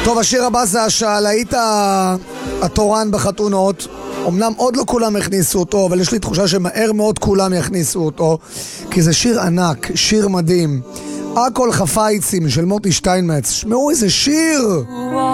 טוב, השיר הבא זה השאל, היית התורן בחתונות, אמנם עוד לא כולם הכניסו אותו, אבל יש לי תחושה שמהר מאוד כולם יכניסו אותו, כי זה שיר ענק, שיר מדהים. הכל חפייצים של מוטי שטיינמץ, שמעו איזה שיר!